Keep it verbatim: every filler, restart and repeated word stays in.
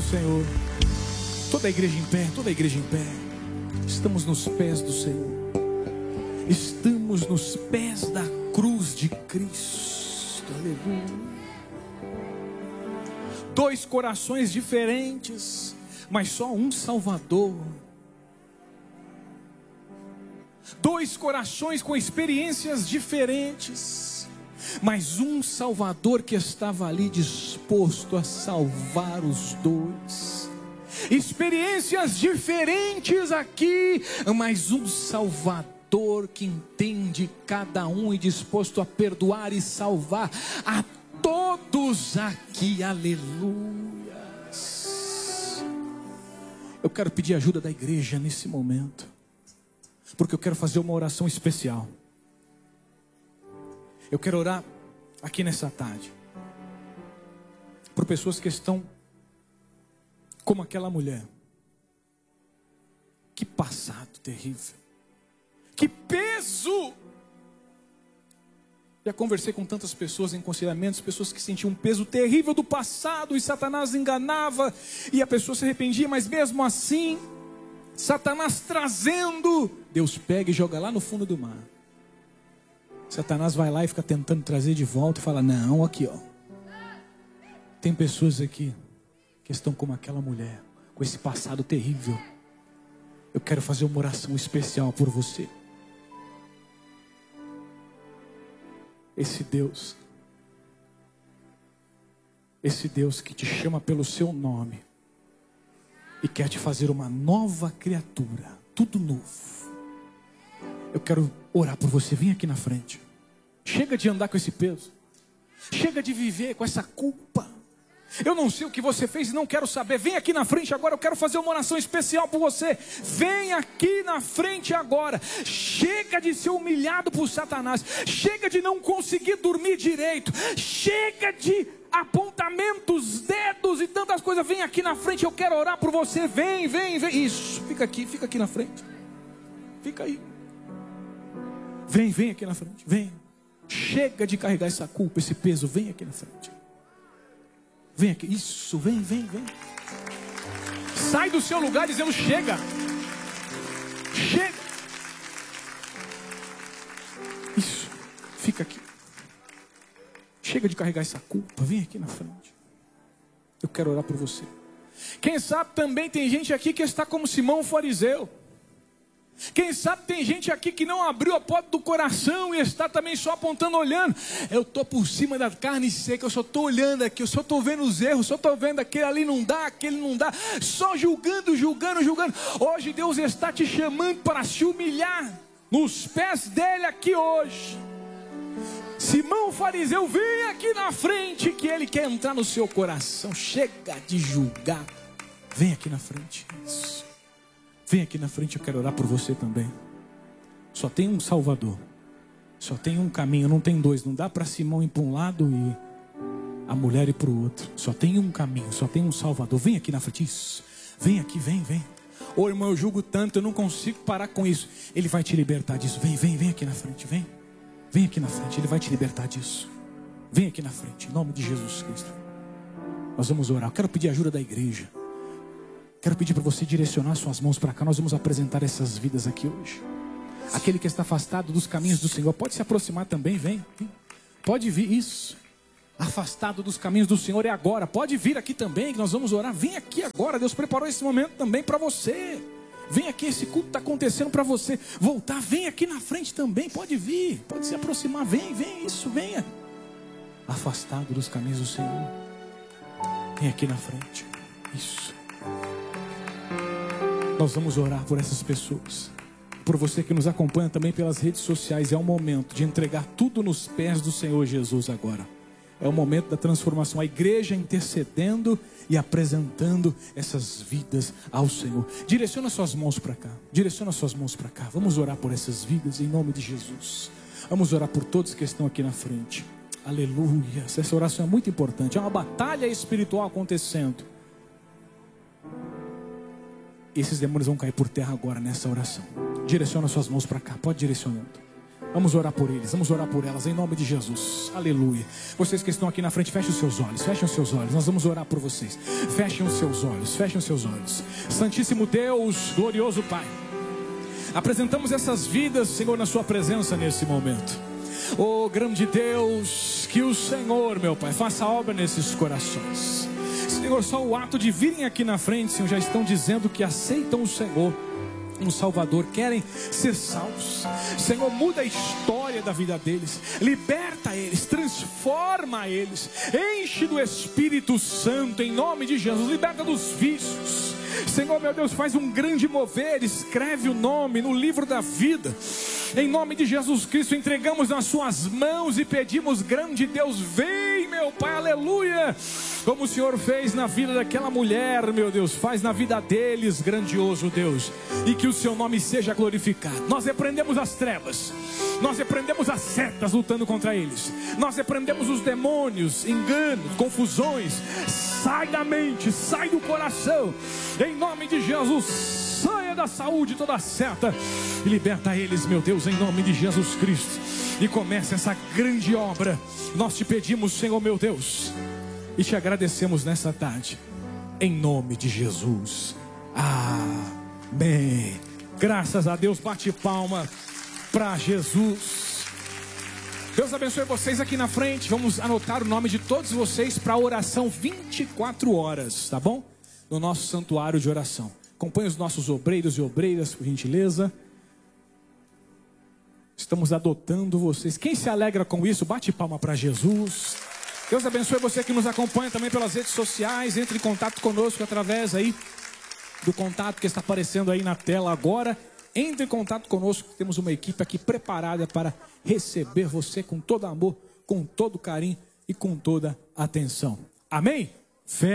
do Senhor. Toda a igreja em pé, toda a igreja em pé. Estamos nos pés do Senhor. Estamos nos pés da cruz de Cristo. Aleluia. Dois corações diferentes, mas só um Salvador. Dois corações com experiências diferentes, mas um Salvador que estava ali disposto a salvar os dois. Experiências diferentes aqui, mas um Salvador que entende cada um e disposto a perdoar e salvar a todos aqui. Aleluias. Eu quero pedir ajuda da igreja nesse momento, porque eu quero fazer uma oração especial. Eu quero orar aqui nessa tarde por pessoas que estão como aquela mulher. Que passado terrível, que peso. Já conversei com tantas pessoas em aconselhamentos, pessoas que sentiam um peso terrível do passado, e Satanás enganava, e a pessoa se arrependia, mas mesmo assim, Satanás trazendo, Deus pega e joga lá no fundo do mar. Satanás vai lá e fica tentando trazer de volta e fala: não, aqui ó, tem pessoas aqui que estão como aquela mulher, com esse passado terrível. Eu quero fazer uma oração especial por você. Esse Deus, esse Deus que te chama pelo seu nome e quer te fazer uma nova criatura, tudo novo. Eu quero orar por você. Vem aqui na frente. Chega de andar com esse peso. Chega de viver com essa culpa. Eu não sei o que você fez e não quero saber. Vem aqui na frente agora. Eu quero fazer uma oração especial por você. Vem aqui na frente agora. Chega de ser humilhado por Satanás. Chega de não conseguir dormir direito. Chega de apontamentos, dedos e tantas coisas. Vem aqui na frente. Eu quero orar por você. Vem, vem, vem. Isso, fica aqui, fica aqui na frente. Fica aí. Vem, vem aqui na frente. Vem. Chega de carregar essa culpa, esse peso. Vem aqui na frente. Vem aqui, isso, vem, vem, vem. Sai do seu lugar dizendo: chega. Chega. Isso, fica aqui. Chega de carregar essa culpa, vem aqui na frente. Eu quero orar por você. Quem sabe também tem gente aqui que está como Simão o fariseu. Quem sabe tem gente aqui que não abriu a porta do coração e está também só apontando, olhando. Eu estou por cima da carne seca, eu só estou olhando aqui, eu só estou vendo os erros, só estou vendo aquele ali não dá, aquele não dá, só julgando, julgando, julgando. Hoje Deus está te chamando para se humilhar nos pés dele aqui hoje. Simão o fariseu, vem aqui na frente que ele quer entrar no seu coração. Chega de julgar. Vem aqui na frente. Isso. Vem aqui na frente, eu quero orar por você também. Só tem um Salvador. Só tem um caminho, não tem dois. Não dá para Simão ir para um lado e a mulher ir para o outro. Só tem um caminho, só tem um Salvador. Vem aqui na frente. Isso. Vem aqui, vem, vem. Ô irmão, eu julgo tanto, eu não consigo parar com isso. Ele vai te libertar disso. Vem, vem, vem aqui na frente, vem. Vem aqui na frente, ele vai te libertar disso. Vem aqui na frente, em nome de Jesus Cristo. Nós vamos orar. Eu quero pedir a ajuda da igreja. Quero pedir para você direcionar suas mãos para cá. Nós vamos apresentar essas vidas aqui hoje. Aquele que está afastado dos caminhos do Senhor, pode se aproximar também, vem. Pode vir, isso. Afastado dos caminhos do Senhor é agora. Pode vir aqui também, que nós vamos orar. Vem aqui agora, Deus preparou esse momento também para você. Vem aqui, esse culto está acontecendo para você voltar. Vem aqui na frente também, pode vir. Pode se aproximar, vem, vem, isso, venha. Afastado dos caminhos do Senhor. Vem aqui na frente, isso. Nós vamos orar por essas pessoas, por você que nos acompanha também pelas redes sociais. É o momento de entregar tudo nos pés do Senhor Jesus agora. É o momento da transformação, a igreja intercedendo e apresentando essas vidas ao Senhor. Direciona suas mãos para cá, direciona suas mãos para cá. Vamos orar por essas vidas em nome de Jesus. Vamos orar por todos que estão aqui na frente. Aleluia, essa oração é muito importante. É uma batalha espiritual acontecendo. Esses demônios vão cair por terra agora nessa oração. Direciona suas mãos para cá, pode direcionando. Vamos orar por eles, vamos orar por elas, em nome de Jesus. Aleluia. Vocês que estão aqui na frente, fechem os seus olhos, fechem os seus olhos. Nós vamos orar por vocês. Fechem os seus olhos, fechem os seus olhos. Santíssimo Deus, glorioso Pai, apresentamos essas vidas, Senhor, na sua presença nesse momento. Oh, grande Deus, que o Senhor, meu Pai, faça obra nesses corações. Senhor, só o ato de virem aqui na frente, Senhor, já estão dizendo que aceitam o Senhor, um Salvador, querem ser salvos. Senhor, muda a história da vida deles, liberta eles, transforma eles, enche do Espírito Santo, em nome de Jesus, liberta dos vícios. Senhor, meu Deus, faz um grande mover, escreve o nome no livro da vida. Em nome de Jesus Cristo, entregamos nas suas mãos e pedimos, grande Deus, vem, meu Pai, aleluia. Como o Senhor fez na vida daquela mulher, meu Deus, faz na vida deles, grandioso Deus. E que o seu nome seja glorificado. Nós repreendemos as trevas, nós repreendemos as setas lutando contra eles, nós repreendemos os demônios, enganos, confusões. Sai da mente, sai do coração, em nome de Jesus. Saia da saúde toda seta e liberta eles, meu Deus, em nome de Jesus Cristo. E comece essa grande obra. Nós te pedimos, Senhor, meu Deus, e te agradecemos nessa tarde, em nome de Jesus. Amém. Graças a Deus, bate palma para Jesus. Deus abençoe vocês aqui na frente. Vamos anotar o nome de todos vocês para a oração vinte e quatro horas, tá bom? No nosso santuário de oração. Acompanhe os nossos obreiros e obreiras, por gentileza. Estamos adotando vocês. Quem se alegra com isso, bate palma para Jesus. Deus abençoe você que nos acompanha também pelas redes sociais. Entre em contato conosco através aí do contato que está aparecendo aí na tela agora. Entre em contato conosco, temos uma equipe aqui preparada para receber você com todo amor, com todo carinho e com toda atenção. Amém? Fé.